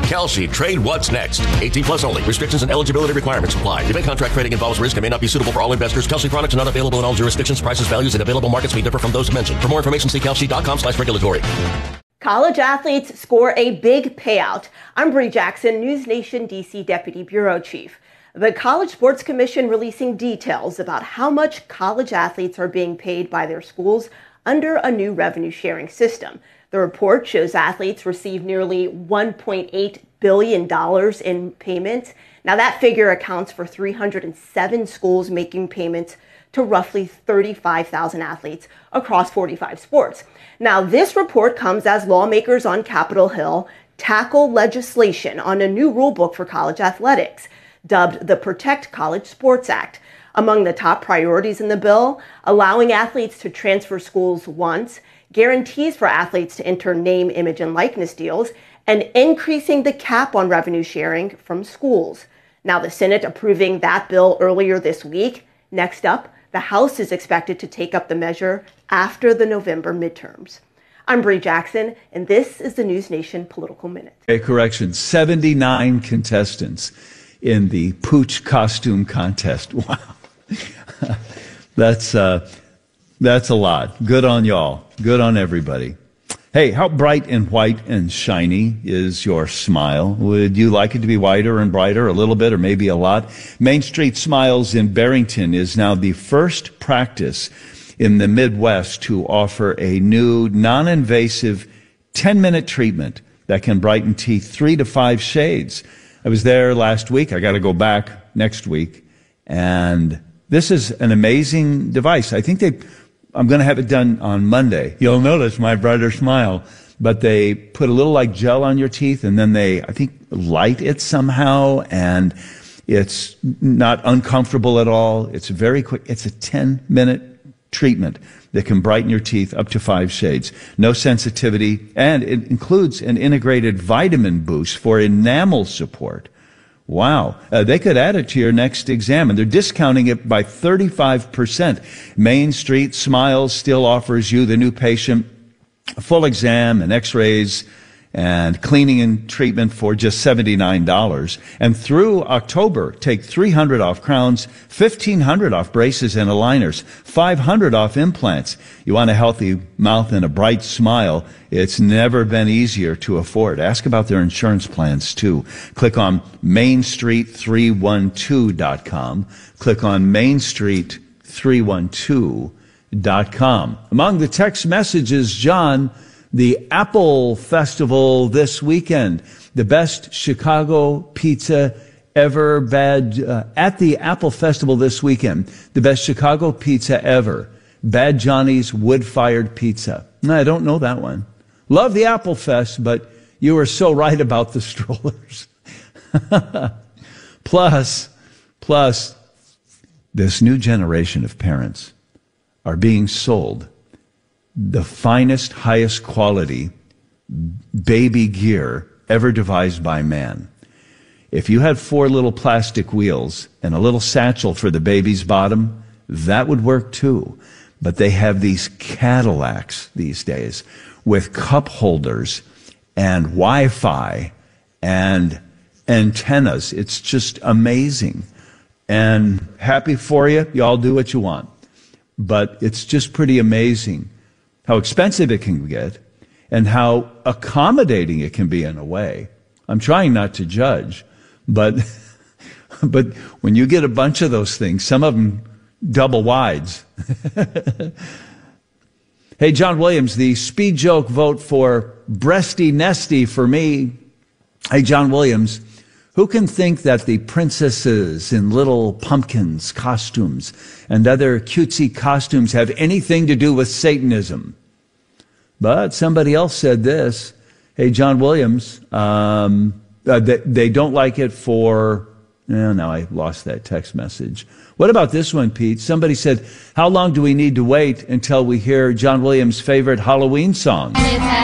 Kalshi, trade what's next. 18 plus only. Restrictions and eligibility requirements apply. Debate contract trading involves risk and may not be suitable for all investors. Kalshi products are not available in all jurisdictions. Prices, values, and available markets may differ from those mentioned. For more information, see kalshi.com/regulatory. College athletes score a big payout. I'm Bree Jackson, News Nation DC Deputy Bureau Chief. The College Sports Commission releasing details about how much college athletes are being paid by their schools under a new revenue sharing system. The report shows athletes receive nearly $1.8 billion in payments. Now that figure accounts for 307 schools making payments to roughly 35,000 athletes across 45 sports. Now this report comes as lawmakers on Capitol Hill tackle legislation on a new rulebook for college athletics, dubbed the Protect College Sports Act. Among the top priorities in the bill, allowing athletes to transfer schools once, guarantees for athletes to enter name, image, and likeness deals, and increasing the cap on revenue sharing from schools. Now, the Senate approving that bill earlier this week. Next up, the House is expected to take up the measure after the November midterms. I'm Bree Jackson, and this is the News Nation Political Minute. A correction, 79 contestants in the Pooch costume contest. Wow. That's a lot. Good on y'all. Good on everybody. Hey, how bright and white and shiny is your smile? Would you like it to be whiter and brighter, a little bit or maybe a lot? Main Street Smiles in Barrington is now the first practice in the Midwest to offer a new non-invasive 10-minute treatment that can brighten teeth 3 to 5 shades. I was there last week. I got to go back next week. And this is an amazing device. I think I'm going to have it done on Monday. You'll notice my brighter smile. But they put a little like gel on your teeth and then they, I think, light it somehow. And it's not uncomfortable at all. It's very quick. It's a 10-minute treatment that can brighten your teeth up to 5 shades. No sensitivity. And it includes an integrated vitamin boost for enamel support. Wow. They could add it to your next exam, and they're discounting it by 35%. Main Street Smiles still offers you, the new patient, a full exam and x-rays and cleaning and treatment for just $79. And through October, take $300 off crowns, $1,500 off braces and aligners, $500 off implants. You want a healthy mouth and a bright smile. It's never been easier to afford. Ask about their insurance plans, too. Click on mainstreet312.com. Click on mainstreet312.com. Among the text messages, John, the Apple Festival this weekend, the best Chicago pizza ever. At the Apple Festival this weekend, the best Chicago pizza ever. Bad Johnny's Wood-Fired Pizza. I don't know that one. Love the Apple Fest, but you were so right about the strollers. Plus, this new generation of parents are being sold the finest, highest quality baby gear ever devised by man. If you had 4 little plastic wheels and a little satchel for the baby's bottom, that would work too. But they have these Cadillacs these days with cup holders and Wi-Fi and antennas. It's just amazing. And happy for you. You all do what you want. But it's just pretty amazing how expensive it can get and how accommodating it can be in a way. I'm trying not to judge, but when you get a bunch of those things, some of them double wides. Hey, John Williams, the speed joke vote for breasty nesty for me. Hey, John Williams, who can think that the princesses in Little Pumpkins costumes and other cutesy costumes have anything to do with Satanism? But somebody else said this. Hey, John Williams, they don't like it for... now I lost that text message. What about this one, Pete? Somebody said, how long do we need to wait until we hear John Williams' favorite Halloween song?